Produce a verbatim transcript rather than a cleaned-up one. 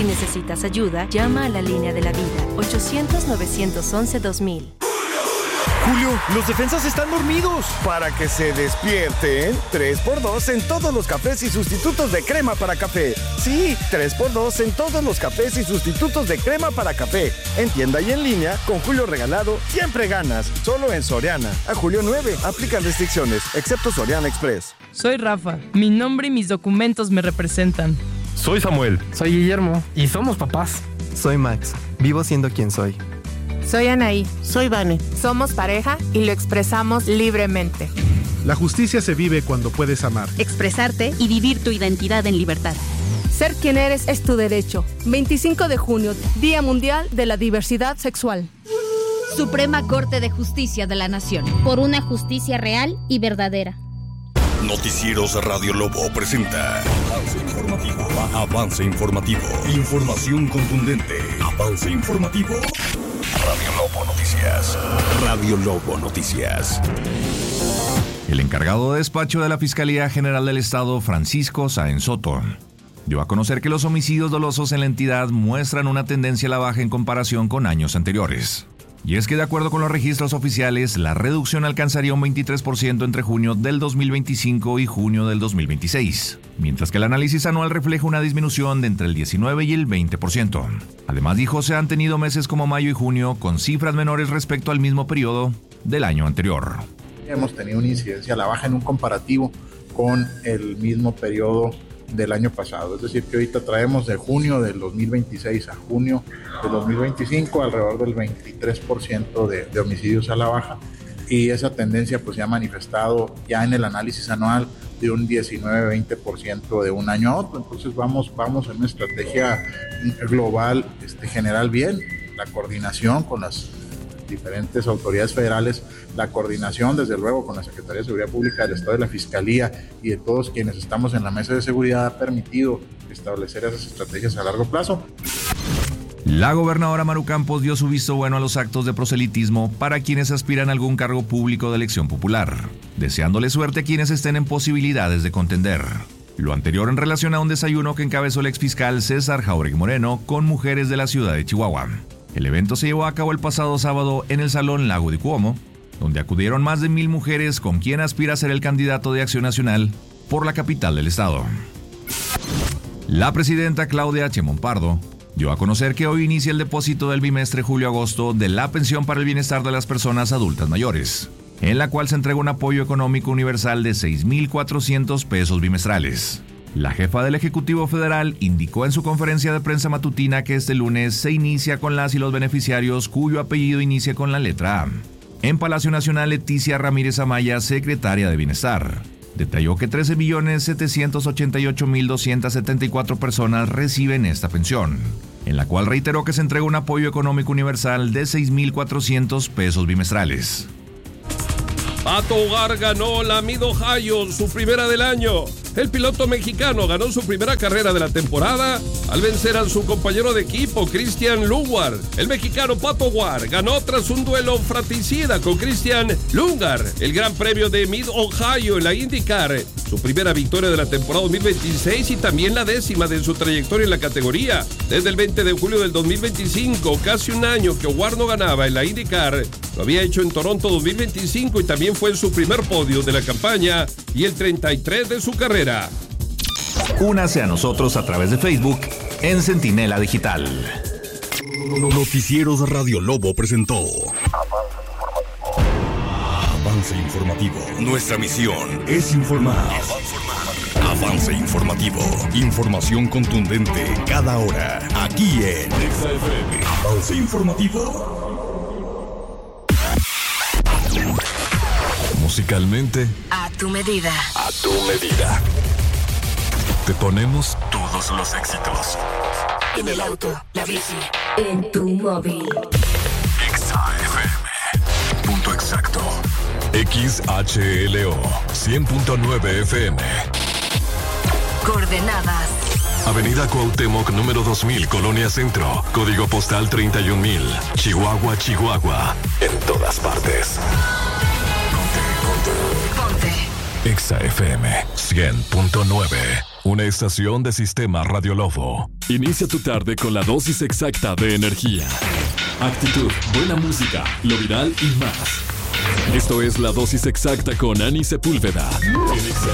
Si necesitas ayuda, llama a la línea de la vida, ochocientos, novecientos once, dos mil. Julio, los defensas están dormidos. Para que se despierten, tres por dos en todos los cafés y sustitutos de crema para café. Sí, tres por dos en todos los cafés y sustitutos de crema para café. En tienda y en línea, con Julio regalado, siempre ganas. Solo en Soriana. A julio nueve, aplican restricciones, excepto Soriana Express. Soy Rafa. Mi nombre y mis documentos me representan. Soy Samuel. Soy Guillermo. Y somos papás. Soy Max. Vivo siendo quien soy. Soy Anaí. Soy Vane. Somos pareja y lo expresamos libremente. La justicia se vive cuando puedes amar, expresarte y vivir tu identidad en libertad. Ser quien eres es tu derecho. veinticinco de junio, Día Mundial de la Diversidad Sexual. Suprema Corte de Justicia de la Nación. Por una justicia real y verdadera. Noticieros Radio Lobo presenta Avance Informativo. Avance Informativo. Información contundente. Avance Informativo. Radio Lobo Noticias. Radio Lobo Noticias. El encargado de despacho de la Fiscalía General del Estado, Francisco Sáenz Soto, dio a conocer que los homicidios dolosos en la entidad muestran una tendencia a la baja en comparación con años anteriores. Y es que de acuerdo con los registros oficiales, la reducción alcanzaría un veintitrés por ciento entre junio del dos mil veinticinco y junio del dos mil veintiséis, mientras que el análisis anual refleja una disminución de entre el diecinueve y el veinte por ciento. Además, dijo, se han tenido meses como mayo y junio con cifras menores respecto al mismo periodo del año anterior. Hemos tenido una incidencia a la baja en un comparativo con el mismo periodo del año pasado, es decir que ahorita traemos de junio del dos mil veintiséis a junio del dos mil veinticinco alrededor del veintitrés por ciento de, de homicidios a la baja, y esa tendencia pues se ha manifestado ya en el análisis anual de un diecinueve a veinte por ciento de un año a otro. Entonces vamos, vamos en una estrategia global este, general bien, la coordinación con las diferentes autoridades federales, la coordinación desde luego con la Secretaría de Seguridad Pública del Estado, de la Fiscalía y de todos quienes estamos en la mesa de seguridad ha permitido establecer esas estrategias a largo plazo. La gobernadora Maru Campos dio su visto bueno a los actos de proselitismo para quienes aspiran a algún cargo público de elección popular, deseándole suerte a quienes estén en posibilidades de contender. Lo anterior en relación a un desayuno que encabezó el exfiscal César Jauregui Moreno con mujeres de la ciudad de Chihuahua. El evento se llevó a cabo el pasado sábado en el Salón Lago de Cuomo, donde acudieron más de mil mujeres con quien aspira a ser el candidato de Acción Nacional por la capital del estado. La presidenta Claudia Sheinbaum Pardo dio a conocer que hoy inicia el depósito del bimestre julio-agosto de la pensión para el bienestar de las personas adultas mayores, en la cual se entrega un apoyo económico universal de seis mil cuatrocientos pesos bimestrales. La jefa del Ejecutivo Federal indicó en su conferencia de prensa matutina que este lunes se inicia con las y los beneficiarios cuyo apellido inicia con la letra A. En Palacio Nacional, Leticia Ramírez Amaya, secretaria de Bienestar, detalló que trece millones setecientos ochenta y ocho mil doscientas setenta y cuatro personas reciben esta pensión, en la cual reiteró que se entrega un apoyo económico universal de seis mil cuatrocientos pesos bimestrales. Pato Ward ganó la Mid-Ohio, su primera del año. El piloto mexicano ganó su primera carrera de la temporada al vencer a su compañero de equipo, Christian Lundgaard. El mexicano Pato Ward ganó tras un duelo fratricida con Christian Lundgaard el Gran Premio de Mid-Ohio en la IndyCar, su primera victoria de la temporada dos mil veintiséis y también la décima de su trayectoria en la categoría. Desde el veinte de julio del dos mil veinticinco, casi un año que Ward no ganaba en la IndyCar, lo había hecho en Toronto dos mil veinticinco y también fue en su primer podio de la campaña y el treinta y tres de su carrera. Únase a nosotros a través de Facebook en Centinela Digital. Noticieros Radio Lobo presentó Avance Informativo. Nuestra misión es informar. Avance Informativo. Información contundente cada hora. Aquí en Exa F M. Avance Informativo. Musicalmente, a tu medida. A tu medida. Te ponemos todos los éxitos. En el auto, la bici, en tu móvil. Exa F M. Punto exacto. X H L O cien punto nueve F M. Coordenadas: Avenida Cuauhtémoc número dos mil, Colonia Centro. Código postal treinta y un mil. Chihuahua, Chihuahua. En todas partes. Ponte, ponte. Ponte. Exa F M cien punto nueve. una estación de Sistema Radio Lobo. Inicia tu tarde con la dosis exacta de energía, actitud, buena música, lo viral y más. Esto es La Dosis Exacta con Ani Sepúlveda.